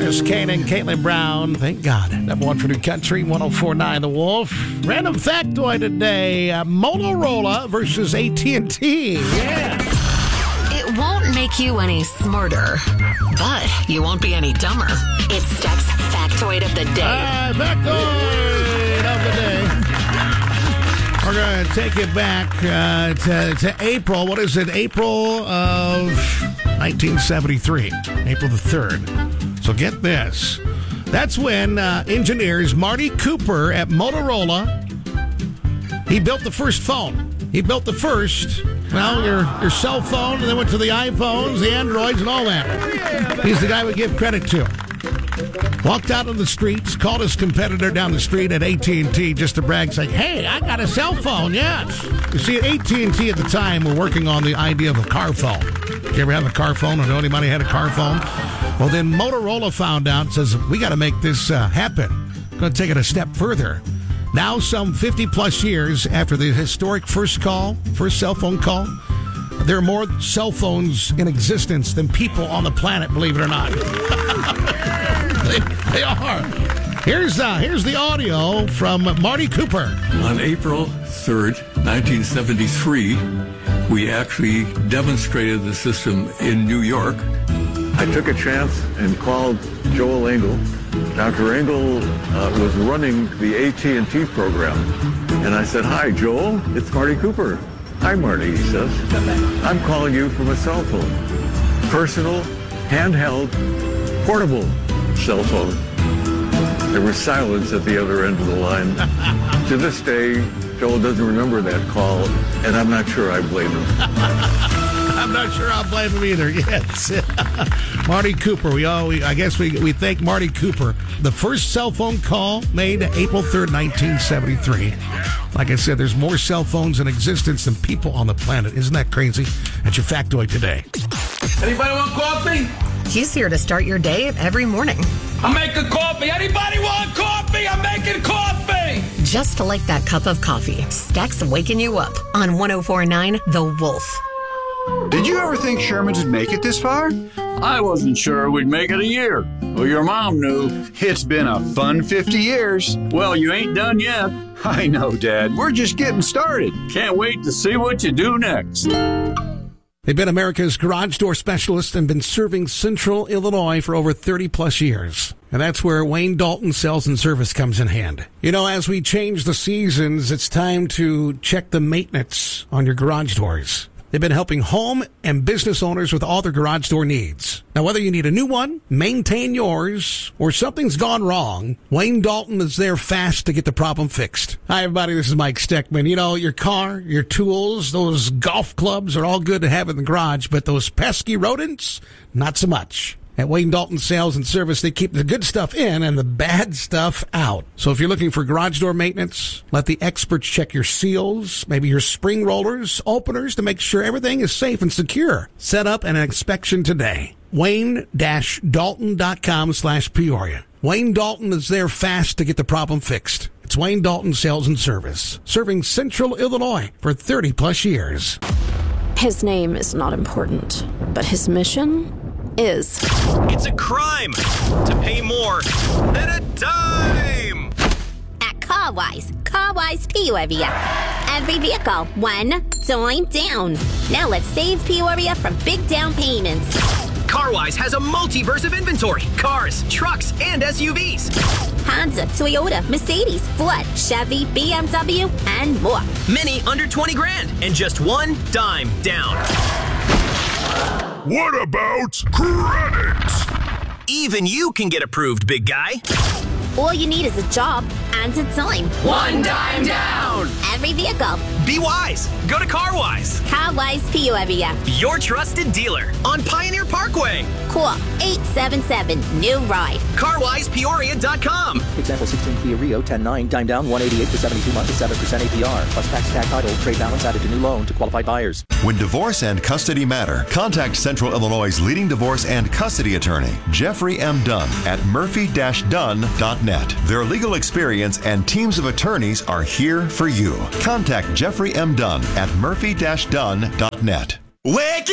There's Kane and Caitlin Brown. Thank God. Number one for New Country, 104.9 The Wolf. Random factoid today. Motorola versus AT&T. Yeah. It won't make you any smarter, but you won't be any dumber. It's Steck's Factoid of the Day. Factoid of the Day. We're going to take it back to April. What is it? April of 1973. April the 3rd. So get this. That's when engineers Marty Cooper at Motorola, he built the first phone. He built the first, your cell phone, and then went to the iPhones, the Androids, and all that. He's the guy we give credit to. Walked out on the streets, called his competitor down the street at AT&T just to brag, saying, hey, I got a cell phone, yes. You see, AT&T at the time were working on the idea of a car phone. Did you ever have a car phone or know anybody had a car phone? Well, then Motorola found out, says, we got to make this happen. Going to take it a step further. Now, some 50-plus years after the historic first cell phone call, there are more cell phones in existence than people on the planet, believe it or not. They are. Here's the audio from Marty Cooper. On April 3rd, 1973, we actually demonstrated the system in New York. I took a chance and called Joel Engel. Dr. Engel was running the AT&T program. And I said, hi, Joel, it's Marty Cooper. Hi, Marty, he says. I'm calling you from a cell phone. Personal, handheld, portable cell phone. There was silence at the other end of the line. To this day, Joel doesn't remember that call, and I'm not sure I blame him. I'm not sure I'll blame him either. Yes. Marty Cooper. I guess we thank Marty Cooper. The first cell phone call made April 3rd, 1973. Like I said, there's more cell phones in existence than people on the planet. Isn't that crazy? That's your factoid today. Anybody want coffee? He's here to start your day every morning. I'm making coffee. Anybody want coffee? I'm making coffee. Just like that cup of coffee, Steck's waking you up on 104.9 The Wolf. Did you ever think Sherman's would make it this far? I wasn't sure we'd make it a year. Well, your mom knew. It's been a fun 50 years. Well, you ain't done yet. I know, Dad. We're just getting started. Can't wait to see what you do next. They've been America's garage door specialist and been serving Central Illinois for over 30-plus years. And that's where Wayne Dalton Sales and Service comes in hand. You know, as we change the seasons, it's time to check the maintenance on your garage doors. They've been helping home and business owners with all their garage door needs. Now, whether you need a new one, maintain yours, or something's gone wrong, Wayne Dalton is there fast to get the problem fixed. Hi, everybody. This is Mike Steckman. You know, your car, your tools, those golf clubs are all good to have in the garage, but those pesky rodents, not so much. At Wayne Dalton Sales and Service, they keep the good stuff in and the bad stuff out. So if you're looking for garage door maintenance, let the experts check your seals, maybe your spring rollers, openers to make sure everything is safe and secure. Set up an inspection today. Wayne-Dalton.com/Peoria. Wayne Dalton is there fast to get the problem fixed. It's Wayne Dalton Sales and Service, serving Central Illinois for 30-plus years. His name is not important, but his mission is. It's a crime to pay more than a dime. At CarWise Peoria. Every vehicle, one dime down. Now let's save Peoria from big down payments. CarWise has a multiverse of inventory. Cars, trucks, and SUVs. Honda, Toyota, Mercedes, Ford, Chevy, BMW, and more. Many under 20 grand and just one dime down. What about credit? Even you can get approved, big guy. All you need is a job and a dime. One dime down. Every vehicle. Be wise. Go to CarWise. CarWise Peoria. Your trusted dealer on Pioneer Parkway. Call 877-NEW-RIDE. CarWisePeoria.com. Example 16 Kia Rio 10.9, dime down 188 for 72 months at 7% APR. Plus tax, title, trade balance added to new loan to qualified buyers. When divorce and custody matter, contact Central Illinois' leading divorce and custody attorney, Jeffrey M. Dunn, at murphy-dunn.net. Their legal experience and teams of attorneys are here for you. Contact Jeffrey M. Dunn at murphy-dunn.net. Wake